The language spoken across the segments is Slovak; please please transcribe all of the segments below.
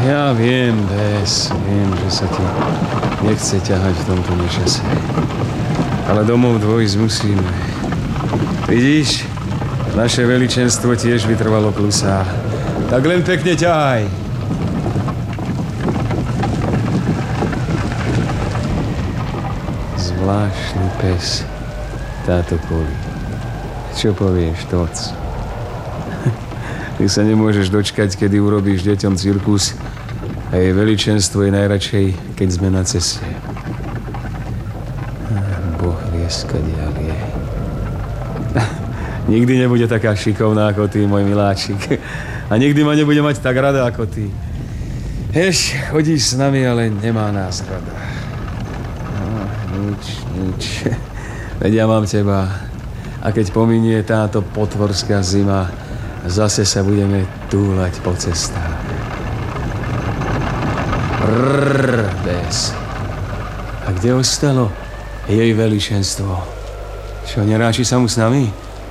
Ja viem, viem, že sa ti nechce ťahať v tomto nečase. Ale domov dvojsť musíme. Vidíš, naše veličenstvo tiež vytrvalo klusá. Tak len pekne ťahaj. Zvláštny pes, táto Koli. Čo povieš, Toc? Ty sa nemôžeš dočkať, kedy urobíš deťom cirkus a jej veličenstvo je najradšej, keď sme na ceste. Boh vie, skadiaľ je. Nikdy nebude taká šikovná ako ty, môj miláčik. A nikdy ma nebude mať tak rada ako ty. Chodíš s nami, ale nemá nás rada. Nič. Veď ja mám teba. A keď pominie táto potvorská zima, zase sa budeme túlať po cestách. Bes. A kde ostalo jej veličenstvo? Čo, neráči sa mu s nami?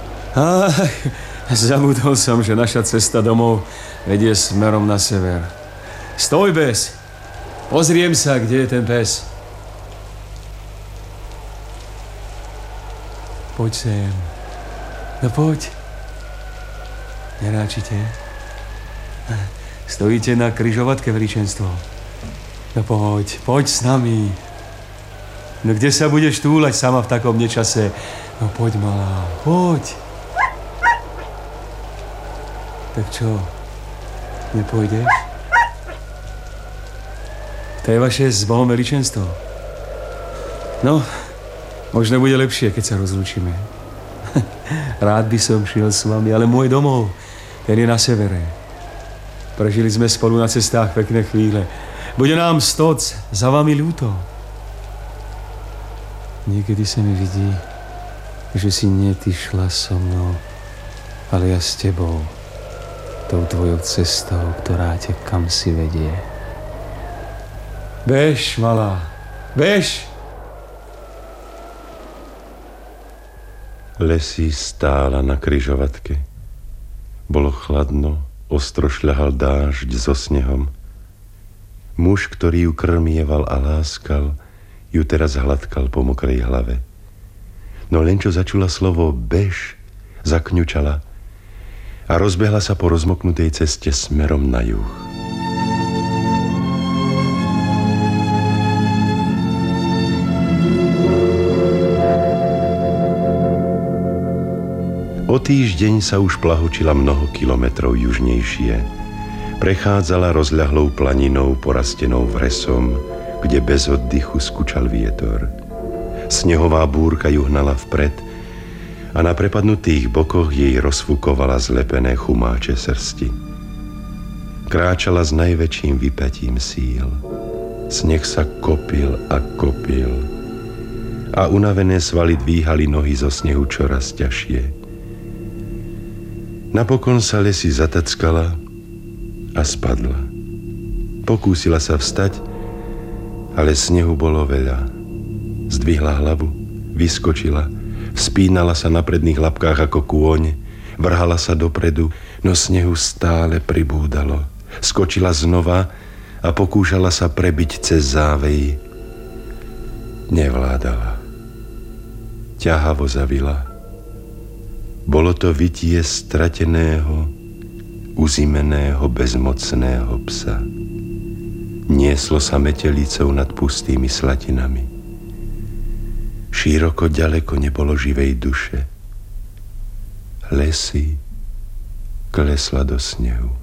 Zabudol som, že naša cesta domov vedie smerom na sever. Stoj, Bes! Pozriem sa, kde je ten pes. Poď sem. No poď. Neráčite? Stojíte na križovatke, veličenstvo. No poď s nami. No kde sa budeš túlať sama v takom nečase? No poď, malá, poď. Tak čo, nepôjdeš? To je vaše s Bohom veličenstvo. No, možno bude lepšie, keď sa rozlúčime. Rád by som šiel s vami, ale môj domov, ten je na severe. Prežili sme spolu na cestách pekné chvíle. Bude nám stoc za vami ľúto. Niekedy sa mi vidí, že si nie ty šla so mnou, ale ja s tebou. Tou tvojou cestou, ktorá ťa kam si vedie. Bež, malá, bež! Lesy stála na križovatke. Bolo chladno, ostro šľahal dážď so snehom. Muž, ktorý ju krmieval a láskal, ju teraz hladkal po mokrej hlave. No len čo začula slovo bež, zakňučala a rozbehla sa po rozmoknutej ceste smerom na juh. O týždeň sa už plahočila mnoho kilometrov južnejšie. Prechádzala rozľahlou planinou porastenou vresom, kde bez oddychu skúčal vietor. Snehová búrka ju hnala vpred a na prepadnutých bokoch jej rozfúkovala zlepené chumáče srsti. Kráčala s najväčším vypätím síl. Sneh sa kopil a kopil a unavené svaly dvíhali nohy zo snehu čoraz ťažšie. Napokon sa Lesy zatackala a spadla. Pokúsila sa vstať, ale snehu bolo veľa. Zdvihla hlavu, vyskočila, vzpínala sa na predných labkách ako kôň, vrhala sa dopredu, no snehu stále pribúdalo. Skočila znova a pokúšala sa prebiť cez závej. Nevládala. Ťahavo zavila. Bolo to vytie strateného, uzimeného, bezmocného psa. Nieslo sa metelicou nad pustými slatinami. Široko ďaleko nebolo živej duše. Lesy klesla do snehu.